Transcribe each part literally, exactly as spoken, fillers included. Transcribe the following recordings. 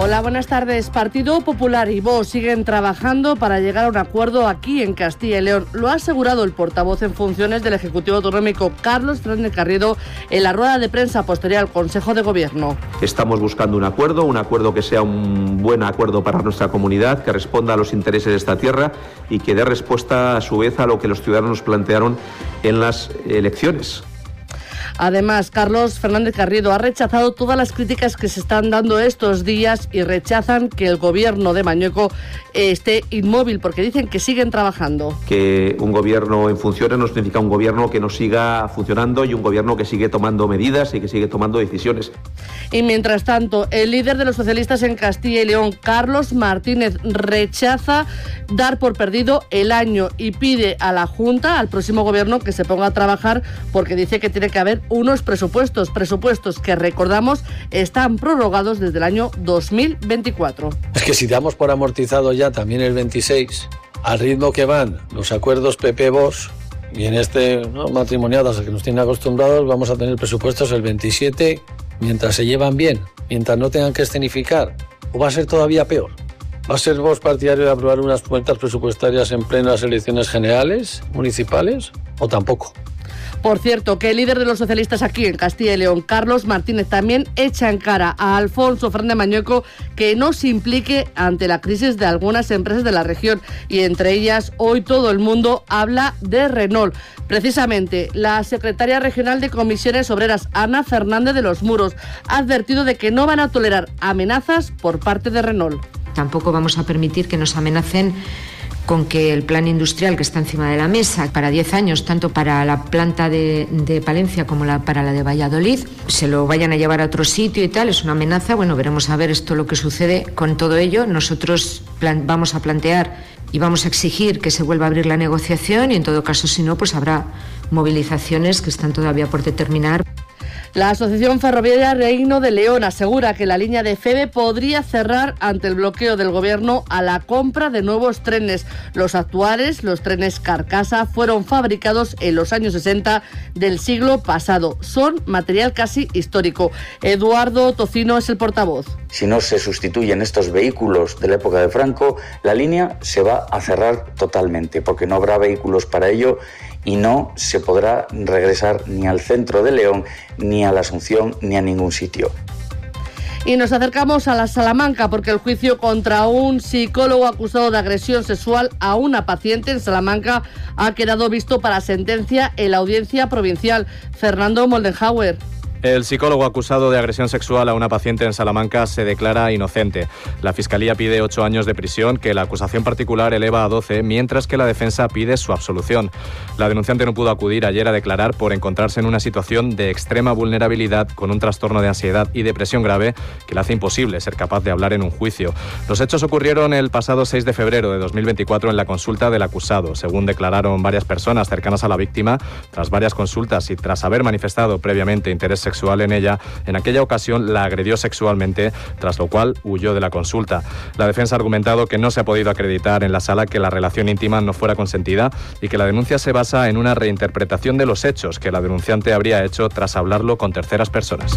Hola, buenas tardes. Partido Popular y Vox siguen trabajando para llegar a un acuerdo aquí en Castilla y León. Lo ha asegurado el portavoz en funciones del Ejecutivo Autonómico, Carlos Fernández Garrido, en la rueda de prensa posterior al Consejo de Gobierno. Estamos buscando un acuerdo, un acuerdo que sea un buen acuerdo para nuestra comunidad, que responda a los intereses de esta tierra y que dé respuesta a su vez a lo que los ciudadanos plantearon en las elecciones. Además, Carlos Fernández Garrido ha rechazado todas las críticas que se están dando estos días y rechazan que el gobierno de Mañueco esté inmóvil, porque dicen que siguen trabajando. Que un gobierno en funciones no significa un gobierno que no siga funcionando y un gobierno que sigue tomando medidas y que sigue tomando decisiones. Y mientras tanto, el líder de los socialistas en Castilla y León, Carlos Martínez, rechaza dar por perdido el año y pide a la Junta, al próximo gobierno, que se ponga a trabajar, porque dice que tiene que haber unos presupuestos, presupuestos que, recordamos, están prorrogados desde el año dos mil veinticuatro. Es que si damos por amortizado ya también el veintiséis, al ritmo que van los acuerdos P P-Vox, y en este ¿no? matrimoniadas que nos tienen acostumbrados, vamos a tener presupuestos el veintisiete, mientras se llevan bien, mientras no tengan que escenificar, o va a ser todavía peor. ¿Va a ser Vox partidario de aprobar unas cuentas presupuestarias en plenas elecciones generales, municipales, o tampoco? Por cierto, que el líder de los socialistas aquí en Castilla y León, Carlos Martínez, también echa en cara a Alfonso Fernández Mañueco que no se implique ante la crisis de algunas empresas de la región, y entre ellas hoy todo el mundo habla de Renault. Precisamente, la secretaria regional de Comisiones Obreras, Ana Fernández de los Muros, ha advertido de que no van a tolerar amenazas por parte de Renault. Tampoco vamos a permitir que nos amenacen con que el plan industrial que está encima de la mesa para diez años, tanto para la planta de, de Palencia como la, para la de Valladolid, se lo vayan a llevar a otro sitio y tal, es una amenaza. Bueno, veremos a ver esto lo que sucede con todo ello. Nosotros plan, vamos a plantear y vamos a exigir que se vuelva a abrir la negociación y en todo caso, si no, pues habrá movilizaciones que están todavía por determinar. La Asociación Ferroviaria Reino de León asegura que la línea de Feve podría cerrar ante el bloqueo del gobierno a la compra de nuevos trenes. Los actuales, los trenes carcasa, fueron fabricados en los años sesenta del siglo pasado. Son material casi histórico. Eduardo Tocino es el portavoz. Si no se sustituyen estos vehículos de la época de Franco, la línea se va a cerrar totalmente, porque no habrá vehículos para ello y no se podrá regresar ni al centro de León, ni a la Asunción, ni a ningún sitio. Y nos acercamos a la Salamanca, porque el juicio contra un psicólogo acusado de agresión sexual a una paciente en Salamanca ha quedado visto para sentencia en la Audiencia Provincial. Fernando Moldenhauer. El psicólogo acusado de agresión sexual a una paciente en Salamanca se declara inocente. La Fiscalía pide ocho años de prisión, que la acusación particular eleva a doce, mientras que la defensa pide su absolución. La denunciante no pudo acudir ayer a declarar por encontrarse en una situación de extrema vulnerabilidad con un trastorno de ansiedad y depresión grave que le hace imposible ser capaz de hablar en un juicio. Los hechos ocurrieron el pasado seis de febrero de dos mil veinticuatro en la consulta del acusado. Según declararon varias personas cercanas a la víctima, tras varias consultas y tras haber manifestado previamente interés sexual sexual en ella, en aquella ocasión la agredió sexualmente, tras lo cual huyó de la consulta. La defensa ha argumentado que no se ha podido acreditar en la sala que la relación íntima no fuera consentida y que la denuncia se basa en una reinterpretación de los hechos que la denunciante habría hecho tras hablarlo con terceras personas.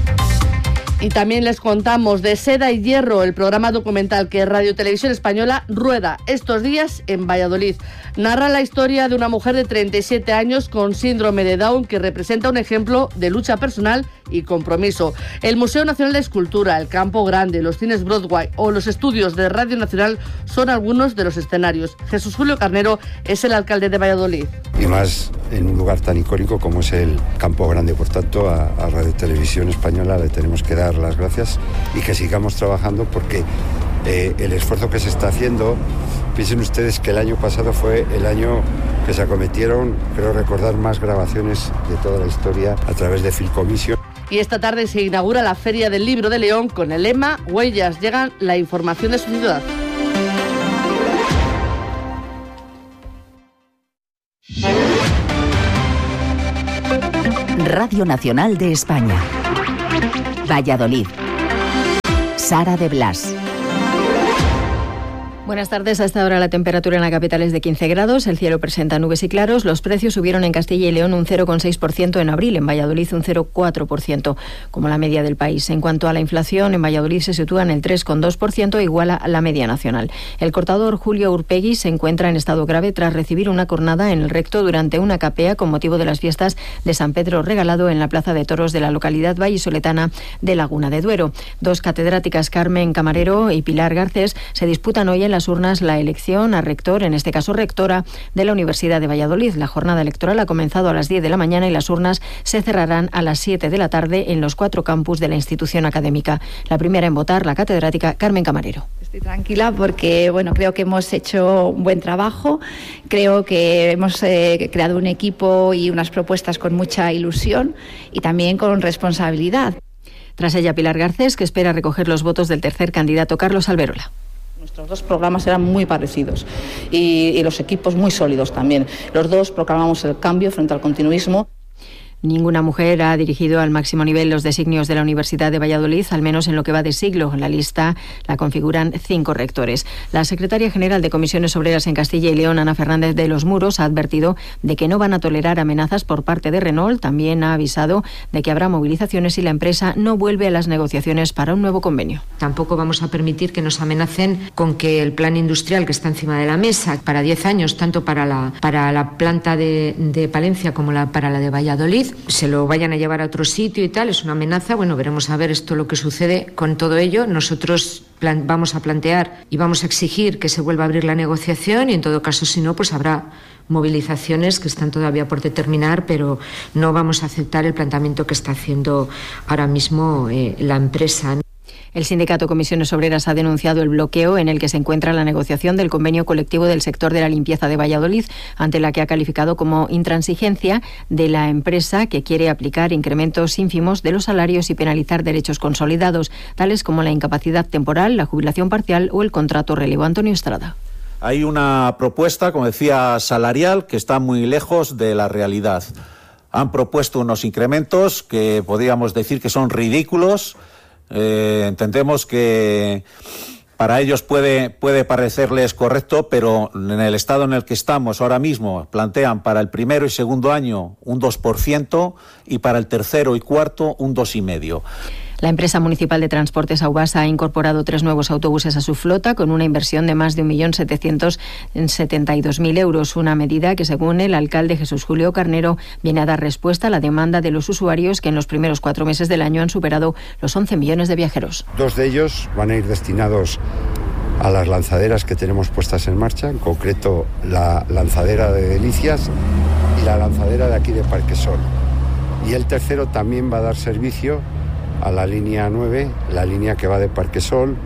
Y también les contamos de Seda y Hierro, el programa documental que Radio Televisión Española rueda estos días en Valladolid. Narra la historia de una mujer de treinta y siete años con síndrome de Down que representa un ejemplo de lucha personal y compromiso. El Museo Nacional de Escultura, el Campo Grande, los cines Broadway o los estudios de Radio Nacional son algunos de los escenarios. Jesús Julio Carnero es el alcalde de Valladolid. Y más en un lugar tan icónico como es el Campo Grande. Por tanto, a, a Radio Televisión Española le tenemos que dar las gracias y que sigamos trabajando porque eh, el esfuerzo que se está haciendo, piensen ustedes que el año pasado fue el año que se acometieron, creo recordar, más grabaciones de toda la historia a través de Filcomission. Y esta tarde se inaugura la Feria del Libro de León con el lema Huellas, llegan la información de su ciudad. Radio Nacional de España. Valladolid. Sara de Blas. Buenas tardes. A esta hora la temperatura en la capital es de quince grados, el cielo presenta nubes y claros. Los precios subieron en Castilla y León un cero coma seis por ciento en abril, en Valladolid un cero coma cuatro por ciento, como la media del país. En cuanto a la inflación, en Valladolid se sitúa en el tres coma dos por ciento, igual a la media nacional. El cortador Julio Urpegui se encuentra en estado grave tras recibir una cornada en el recto durante una capea con motivo de las fiestas de San Pedro Regalado en la plaza de toros de la localidad vallisoletana de Laguna de Duero. Dos catedráticas, Carmen Camarero y Pilar Garcés, se disputan hoy en las urnas la elección a rector, en este caso rectora, de la Universidad de Valladolid. La jornada electoral ha comenzado a las diez de la mañana y las urnas se cerrarán a las siete de la tarde en los cuatro campus de la institución académica. La primera en votar, la catedrática Carmen Camarero. Estoy tranquila porque bueno, creo que hemos hecho un buen trabajo, creo que hemos eh, creado un equipo y unas propuestas con mucha ilusión y también con responsabilidad. Tras ella, Pilar Garcés, que espera recoger los votos del tercer candidato, Carlos Alberola. Nuestros dos programas eran muy parecidos y, y los equipos muy sólidos también. Los dos proclamamos el cambio frente al continuismo. Ninguna mujer ha dirigido al máximo nivel los designios de la Universidad de Valladolid, al menos en lo que va de siglo. En la lista la configuran cinco rectores. La secretaria general de Comisiones Obreras en Castilla y León, Ana Fernández de los Muros, ha advertido de que no van a tolerar amenazas por parte de Renault. También ha avisado de que habrá movilizaciones si la empresa no vuelve a las negociaciones para un nuevo convenio. Tampoco vamos a permitir que nos amenacen con que el plan industrial que está encima de la mesa para diez años, tanto para la, para la planta de, de Palencia como la, para la de Valladolid, se lo vayan a llevar a otro sitio y tal, es una amenaza. Bueno, veremos a ver esto lo que sucede con todo ello. Nosotros plan, vamos a plantear y vamos a exigir que se vuelva a abrir la negociación y en todo caso, si no, pues habrá movilizaciones que están todavía por determinar, pero no vamos a aceptar el planteamiento que está haciendo ahora mismo eh, la empresa. El sindicato Comisiones Obreras ha denunciado el bloqueo en el que se encuentra la negociación del convenio colectivo del sector de la limpieza de Valladolid, ante la que ha calificado como intransigencia de la empresa, que quiere aplicar incrementos ínfimos de los salarios y penalizar derechos consolidados, tales como la incapacidad temporal, la jubilación parcial o el contrato relevo. Antonio Estrada. Hay una propuesta, como decía, salarial, que está muy lejos de la realidad. Han propuesto unos incrementos que podríamos decir que son ridículos. Eh, entendemos que para ellos puede, puede parecerles correcto, pero en el estado en el que estamos ahora mismo plantean para el primero y segundo año un dos por ciento y para el tercero y cuarto un dos coma cinco por ciento. La empresa municipal de transportes Aubasa ha incorporado tres nuevos autobuses a su flota con una inversión de más de un millón setecientos setenta y dos mil euros, una medida que, según el alcalde Jesús Julio Carnero, viene a dar respuesta a la demanda de los usuarios, que en los primeros cuatro meses del año han superado los once millones de viajeros. Dos de ellos van a ir destinados a las lanzaderas que tenemos puestas en marcha, en concreto la lanzadera de Delicias y la lanzadera de aquí de Parquesol. Y el tercero también va a dar servicio a la línea nueve, la línea que va de Parquesol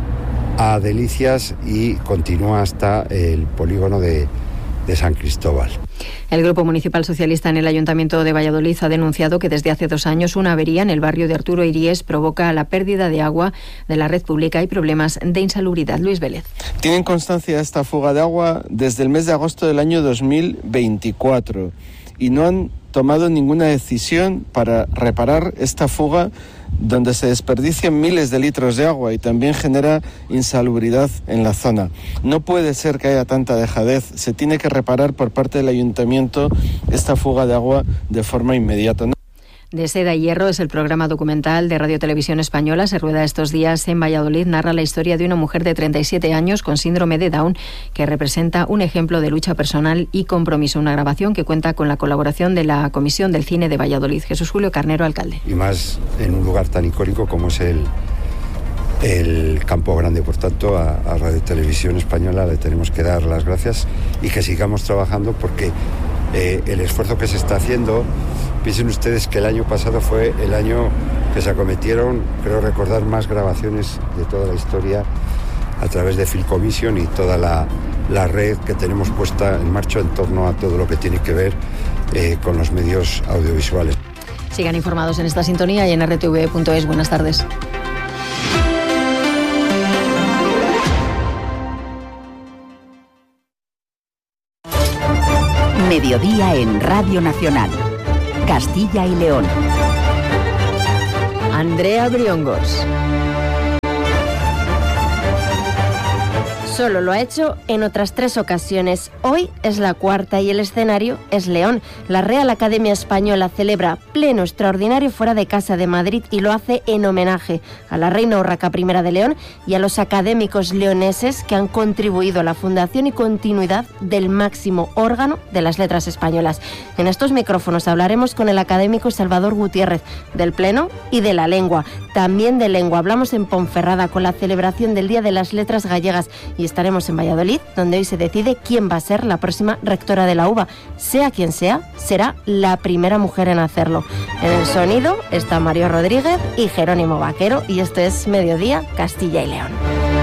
a Delicias y continúa hasta el polígono de, de San Cristóbal. El Grupo Municipal Socialista en el Ayuntamiento de Valladolid ha denunciado que desde hace dos años una avería en el barrio de Arturo Iríes provoca la pérdida de agua de la red pública y problemas de insalubridad. Luis Vélez. Tienen constancia de esta fuga de agua desde el mes de agosto del año dos mil veinticuatro y no han tomado ninguna decisión para reparar esta fuga, donde se desperdician miles de litros de agua y también genera insalubridad en la zona. No puede ser que haya tanta dejadez. Se tiene que reparar por parte del ayuntamiento esta fuga de agua de forma inmediata. De Seda y Hierro es el programa documental de Radio Televisión Española. Se rueda estos días en Valladolid. Narra la historia de una mujer de treinta y siete años con síndrome de Down, que representa un ejemplo de lucha personal y compromiso. Una grabación que cuenta con la colaboración de la Comisión del Cine de Valladolid. Jesús Julio Carnero, alcalde. Y más en un lugar tan icónico como es el, el Campo Grande. Por tanto, a, a Radio Televisión Española le tenemos que dar las gracias y que sigamos trabajando, porque eh, el esfuerzo que se está haciendo... Piensen ustedes que el año pasado fue el año que se acometieron, creo recordar, más grabaciones de toda la historia a través de Film Commission y toda la, la red que tenemos puesta en marcha en torno a todo lo que tiene que ver eh, con los medios audiovisuales. Sigan informados en esta sintonía y en r t v punto es. Buenas tardes. Mediodía en Radio Nacional. Castilla y León. Andrea Briongos. Solo lo ha hecho en otras tres ocasiones. Hoy es la cuarta y el escenario es León. La Real Academia Española celebra pleno extraordinario fuera de casa de Madrid y lo hace en homenaje a la reina Urraca I de León y a los académicos leoneses que han contribuido a la fundación y continuidad del máximo órgano de las letras españolas. En estos micrófonos hablaremos con el académico Salvador Gutiérrez del pleno y de la lengua. También de lengua hablamos en Ponferrada con la celebración del Día de las Letras Gallegas y estaremos en Valladolid, donde hoy se decide quién va a ser la próxima rectora de la U B A. Sea quien sea, será la primera mujer en hacerlo. En el sonido está Mario Rodríguez y Jerónimo Vaquero y esto es Mediodía, Castilla y León.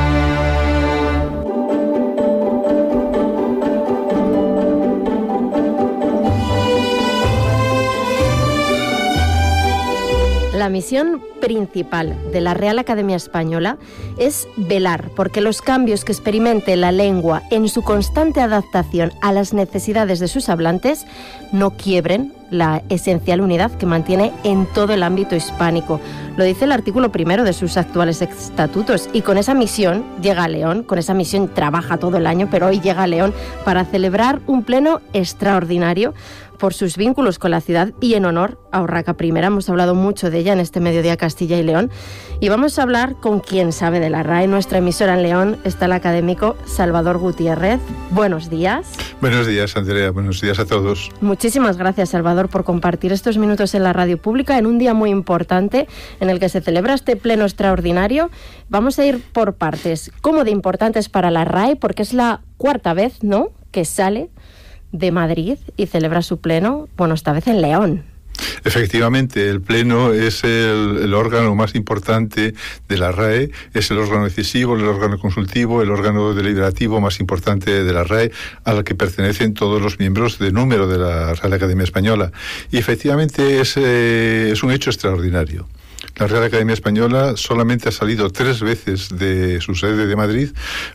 La misión principal de la Real Academia Española es velar porque los cambios que experimente la lengua en su constante adaptación a las necesidades de sus hablantes no quiebren la esencial unidad que mantiene en todo el ámbito hispánico. Lo dice el artículo primero de sus actuales estatutos y con esa misión llega a León, con esa misión trabaja todo el año, pero hoy llega a León para celebrar un pleno extraordinario por sus vínculos con la ciudad y en honor a Urraca I. Hemos hablado mucho de ella en este Mediodía Castilla y León y vamos a hablar con quien sabe de la R A E. En nuestra emisora en León está el académico Salvador Gutiérrez. Buenos días. Buenos días, Andrea. Buenos días a todos. Muchísimas gracias, Salvador, por compartir estos minutos en la radio pública en un día muy importante en el que se celebra este pleno extraordinario. Vamos a ir por partes. ¿Cómo de importante es para la R A E? Porque es la cuarta vez, ¿no?, que sale de Madrid y celebra su pleno, bueno, esta vez en León. Efectivamente, el Pleno es el, el órgano más importante de la R A E, es el órgano decisivo, el órgano consultivo, el órgano deliberativo más importante de la R A E, al que pertenecen todos los miembros de número de la Real Academia Española. Y efectivamente es, eh, es un hecho extraordinario. La Real Academia Española solamente ha salido tres veces de su sede de Madrid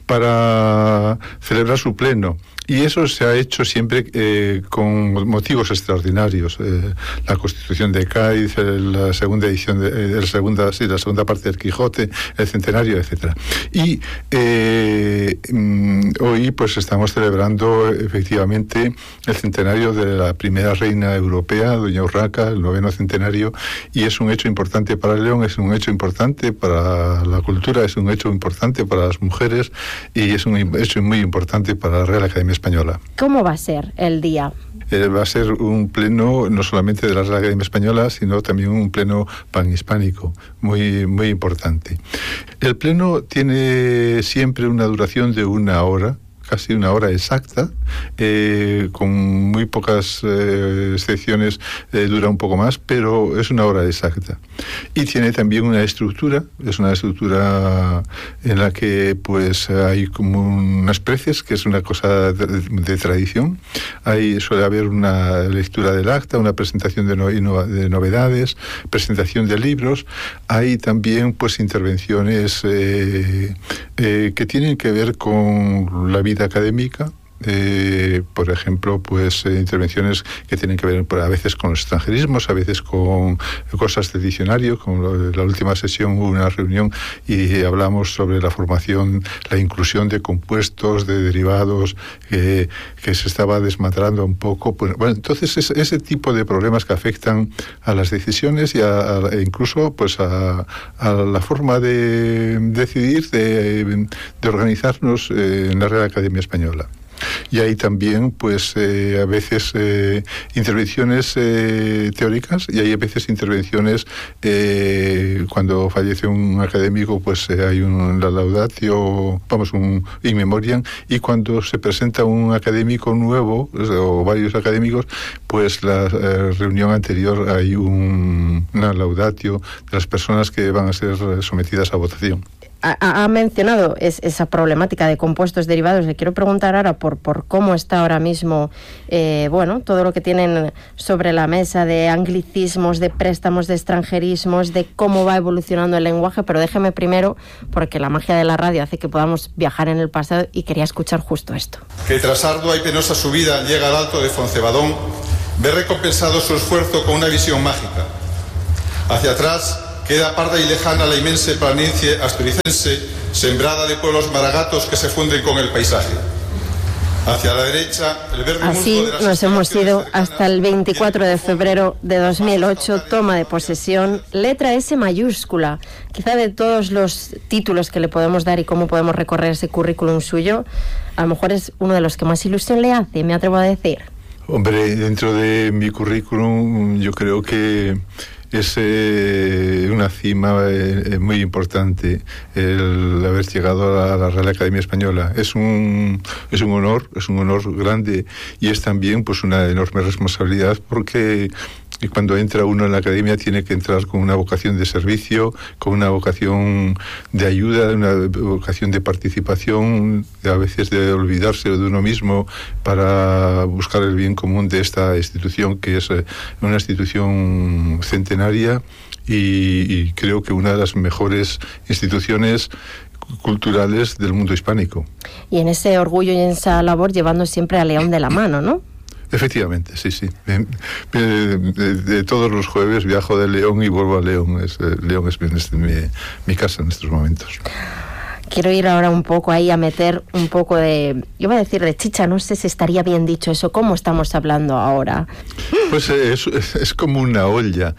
para celebrar su pleno. Y eso se ha hecho siempre eh, con motivos extraordinarios. Eh, la Constitución de Cádiz, la segunda edición, de, eh, la, segunda, sí, la segunda parte del Quijote, el centenario, etcétera. Y eh, hoy pues estamos celebrando efectivamente el centenario de la primera reina europea, doña Urraca, el noveno centenario, y es un hecho importante para León, es un hecho importante para la cultura, es un hecho importante para las mujeres y es un hecho muy importante para la Real Academia Española. ¿Cómo va a ser el día? Eh, va a ser un pleno no solamente de la Real Academia Española, sino también un pleno panhispánico, muy, muy importante. El pleno tiene siempre una duración de una hora, casi una hora exacta, eh, con muy pocas eh, excepciones eh, dura un poco más, pero es una hora exacta. Y tiene también una estructura, es una estructura en la que pues hay como unas preces, que es una cosa de, de tradición. Hay, suele haber una lectura del acta, una presentación de, no, de novedades, presentación de libros. Hay también pues intervenciones eh, eh, que tienen que ver con la vida académica. Eh, por ejemplo, pues eh, intervenciones que tienen que ver pues, a veces con los extranjerismos, a veces con cosas de diccionario. Como la última sesión hubo una reunión y hablamos sobre la formación, la inclusión de compuestos, de derivados, eh, que se estaba desmantelando un poco. Pues, bueno, entonces es, ese tipo de problemas que afectan a las decisiones y a, a, incluso pues a, a la forma de decidir, de, de organizarnos eh, en la Real Academia Española. Y hay también, pues, eh, a veces eh, intervenciones eh, teóricas y hay a veces intervenciones eh, cuando fallece un académico, pues eh, hay un la laudatio, vamos, un in memoriam, y cuando se presenta un académico nuevo o varios académicos, pues la eh, reunión anterior hay un, una laudatio de las personas que van a ser sometidas a votación. Ha, ha mencionado es, esa problemática de compuestos derivados. Le quiero preguntar ahora por, por cómo está ahora mismo eh, bueno, todo lo que tienen sobre la mesa de anglicismos, de préstamos, de extranjerismos, de cómo va evolucionando el lenguaje, pero déjeme primero, porque la magia de la radio hace que podamos viajar en el pasado y quería escuchar justo esto. Que tras ardua y penosa subida llega al alto de Foncebadón, ve recompensado su esfuerzo con una visión mágica. Hacia atrás queda parda y lejana la inmensa planicie asturicense, sembrada de pueblos maragatos que se funden con el paisaje. Hacia la derecha, el verde Así musgo de las nos hemos ido hasta el veinticuatro de febrero de dos mil ocho, toma de posesión, letra S mayúscula. Quizá de todos los títulos que le podemos dar y cómo podemos recorrer ese currículum suyo, a lo mejor es uno de los que más ilusión le hace, me atrevo a decir. Hombre, dentro de mi currículum yo creo que es eh, una cima eh, muy importante el haber llegado a la, a la Real Academia Española. Es un, es un honor, es un honor grande, y es también pues una enorme responsabilidad, porque y cuando entra uno en la academia tiene que entrar con una vocación de servicio, con una vocación de ayuda, una vocación de participación, a veces de olvidarse de uno mismo para buscar el bien común de esta institución, que es una institución centenaria y, y creo que una de las mejores instituciones culturales del mundo hispánico. Y en ese orgullo y en esa labor llevando siempre a León de la mano, ¿no? Efectivamente, sí, sí. De, de, de, de todos los jueves viajo de León y vuelvo a León. Es, León es mi, mi, mi casa en estos momentos. Quiero ir ahora un poco ahí a meter un poco de, iba a decir de chicha, no sé si estaría bien dicho eso, ¿cómo estamos hablando ahora? Pues es, es como una olla,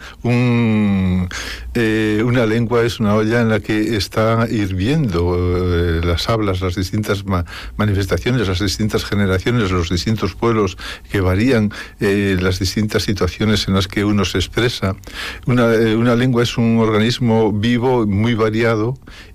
un, eh, una lengua es una olla en la que está hirviendo eh, las hablas, las distintas ma manifestaciones, las distintas generaciones, los distintos pueblos que varían, eh, las distintas situaciones en las que uno se expresa. Una, eh, una lengua es un organismo vivo, muy variado,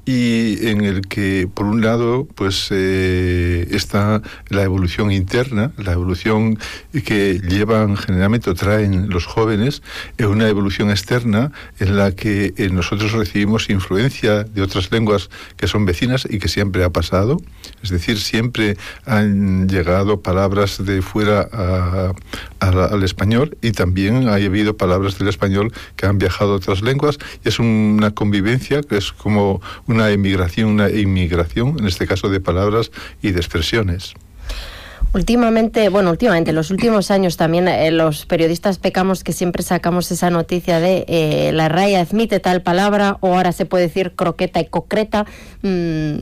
y en el que, por un lado, pues eh, está la evolución interna, la evolución que llevan generalmente o traen los jóvenes, es una evolución externa en la que eh, nosotros recibimos influencia de otras lenguas que son vecinas y que siempre ha pasado, es decir, siempre han llegado palabras de fuera a, a, al español, y también ha habido palabras del español que han viajado a otras lenguas, y es una convivencia que es como una emigración, una inmigración, en este caso de palabras y de expresiones. Últimamente, bueno, últimamente, en los últimos años también eh, los periodistas pecamos que siempre sacamos esa noticia de eh, la R A E admite tal palabra, o ahora se puede decir croqueta y concreta. Mm,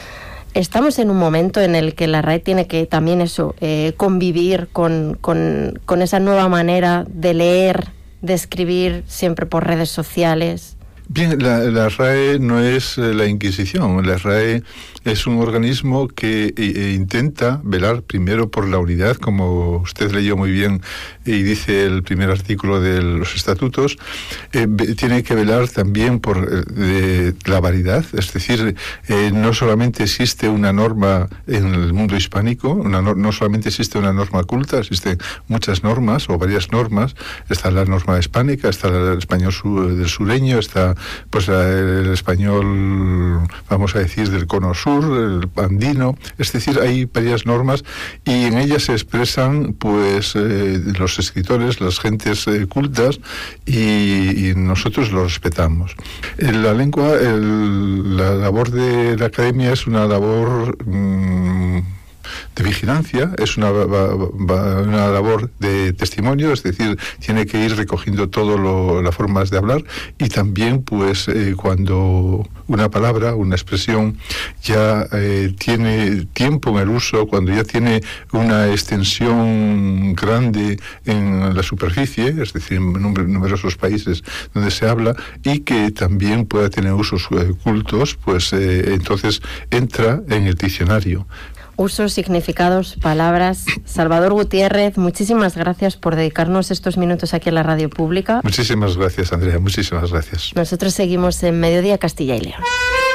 estamos en un momento en el que la R A E tiene que también eso, eh, convivir con, con, con esa nueva manera de leer, de escribir siempre por redes sociales. Bien, la, la R A E no es eh, la Inquisición. La R A E es un organismo que eh, intenta velar primero por la unidad, como usted leyó muy bien y dice el primer artículo de los estatutos. Eh, tiene que velar también por eh, la variedad, es decir, eh, no solamente existe una norma en el mundo hispánico, una no, no solamente existe una norma culta, existen muchas normas o varias normas. Está la norma hispánica, está el español sur, del sureño, está pues el español, vamos a decir, del cono sur, el andino, es decir, hay varias normas y en ellas se expresan pues eh, los escritores, las gentes eh, cultas, y, y nosotros lo respetamos. En la lengua, el, la labor de la academia es una labor mmm, de vigilancia, es una, va, va, una labor de testimonio, es decir, tiene que ir recogiendo todas las formas de hablar, y también pues eh, cuando una palabra, una expresión ya eh, tiene tiempo en el uso, cuando ya tiene una extensión grande en la superficie, es decir, en numerosos países donde se habla, y que también pueda tener usos eh, cultos, pues eh, entonces entra en el diccionario. Usos, significados, palabras. Salvador Gutiérrez, muchísimas gracias por dedicarnos estos minutos aquí en la radio pública. Muchísimas gracias, Andrea, muchísimas gracias. Nosotros seguimos en Mediodía Castilla y León.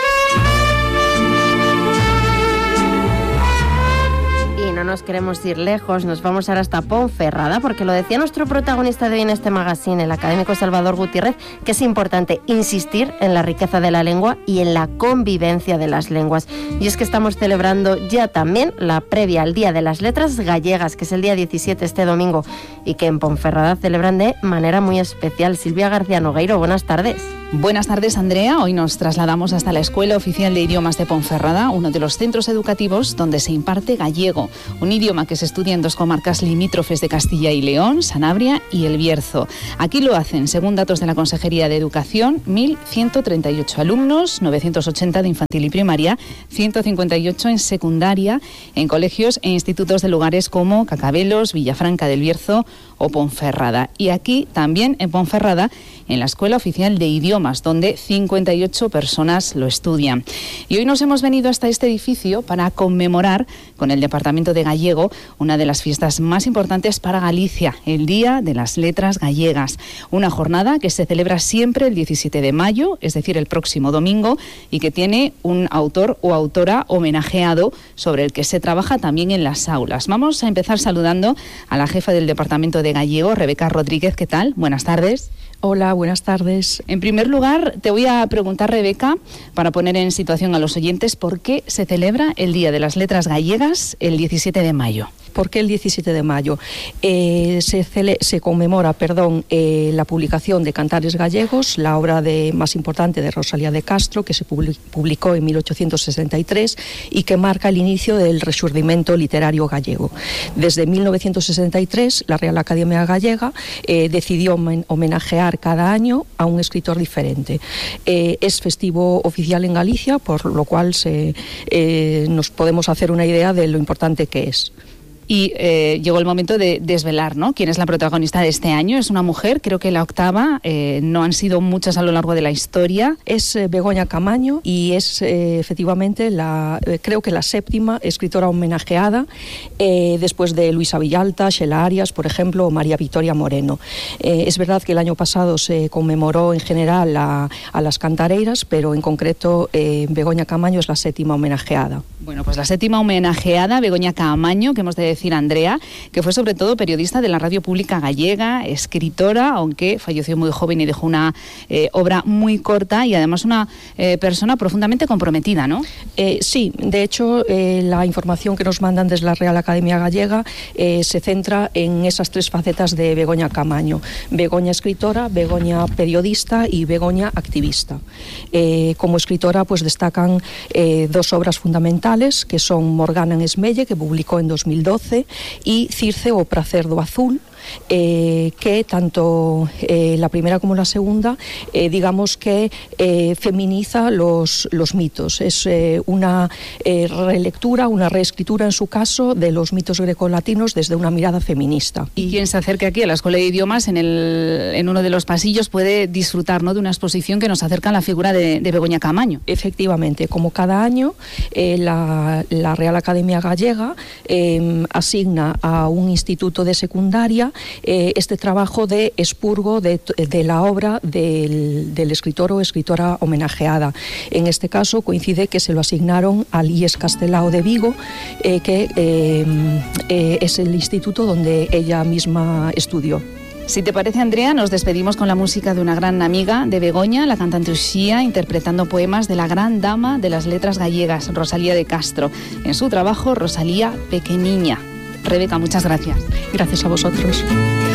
No nos queremos ir lejos, nos vamos ahora hasta Ponferrada, porque lo decía nuestro protagonista de hoy en este magazine, el académico Salvador Gutiérrez, que es importante insistir en la riqueza de la lengua y en la convivencia de las lenguas. Y es que estamos celebrando ya también la previa al Día de las Letras Gallegas, que es el día diecisiete, este domingo, y que en Ponferrada celebran de manera muy especial. Silvia García Nogueiro, buenas tardes. Buenas tardes, Andrea. Hoy nos trasladamos hasta la Escuela Oficial de Idiomas de Ponferrada, uno de los centros educativos donde se imparte gallego, un idioma que se estudia en dos comarcas limítrofes de Castilla y León, Sanabria y El Bierzo. Aquí lo hacen, según datos de la Consejería de Educación, mil ciento treinta y ocho alumnos, novecientos ochenta de infantil y primaria, ciento cincuenta y ocho en secundaria, en colegios e institutos de lugares como Cacabelos, Villafranca del Bierzo o Ponferrada. Y aquí también en Ponferrada, en la Escuela Oficial de Idiomas, donde cincuenta y ocho personas lo estudian. Y hoy nos hemos venido hasta este edificio para conmemorar con el Departamento de Gallego una de las fiestas más importantes para Galicia, el Día de las Letras Gallegas. Una jornada que se celebra siempre el diecisiete de mayo, es decir, el próximo domingo, y que tiene un autor o autora homenajeado sobre el que se trabaja también en las aulas. Vamos a empezar saludando a la jefa del Departamento de Gallego, Rebeca Rodríguez. ¿Qué tal? Buenas tardes. Hola, buenas tardes. En primer lugar, te voy a preguntar, Rebeca, para poner en situación a los oyentes, ¿por qué se celebra el Día de las Letras Gallegas el diecisiete de mayo? ¿Por qué el diecisiete de mayo? Eh, se, cele, se conmemora perdón, eh, la publicación de Cantares Gallegos, la obra de, más importante de Rosalía de Castro, que se publicó en mil ochocientos sesenta y tres y que marca el inicio del rexurdimento literario gallego. Desde mil novecientos sesenta y tres, la Real Academia Gallega eh, decidió homenajear cada año a un escritor diferente. Eh, es festivo oficial en Galicia, por lo cual se, eh, nos podemos hacer una idea de lo importante que es. Y eh, llegó el momento de desvelar, ¿no?, quién es la protagonista de este año. Es una mujer, creo que la octava, eh, no han sido muchas a lo largo de la historia. Es eh, Begoña Caamaño y es eh, efectivamente, la, eh, creo que la séptima escritora homenajeada, eh, después de Luisa Villalta, Xela Arias, por ejemplo, o María Victoria Moreno. Eh, es verdad que el año pasado se conmemoró en general a, a las cantareiras, pero en concreto eh, Begoña Caamaño es la séptima homenajeada. Bueno, pues la séptima homenajeada, Begoña Caamaño, que hemos de decir, Andrea, que fue sobre todo periodista de la radio pública gallega, escritora, aunque falleció muy joven y dejó una eh, obra muy corta y además una eh, persona profundamente comprometida, ¿no? Eh, sí, de hecho, eh, la información que nos mandan desde la Real Academia Gallega eh, se centra en esas tres facetas de Begoña Caamaño: Begoña escritora, Begoña periodista y Begoña activista. Eh, como escritora, pues destacan eh, dos obras fundamentales, que son Morgana en Esmelle, que publicó en dos mil doce, y Circe o Pracer do Azul, Eh, que tanto eh, la primera como la segunda, eh, digamos que eh, feminiza los, los mitos. Es eh, una eh, relectura, una reescritura en su caso de los mitos grecolatinos desde una mirada feminista. Y quien se acerque aquí a la Escuela de Idiomas, en, el, en uno de los pasillos, puede disfrutar, ¿no?, de una exposición que nos acerca a la figura de, de Begoña Caamaño. Efectivamente, como cada año, eh, la, la Real Academia Gallega eh, asigna a un instituto de secundaria Eh, este trabajo de expurgo de, de la obra del, del escritor o escritora homenajeada. En este caso coincide que se lo asignaron al I E S Castelao de Vigo, eh, que eh, eh, es el instituto donde ella misma estudió. Si te parece, Andrea, nos despedimos con la música de una gran amiga de Begoña, la cantante Uxía, interpretando poemas de la gran dama de las letras gallegas, Rosalía de Castro, en su trabajo Rosalía Pequeniña. Rebeca, muchas gracias. Gracias a vosotros.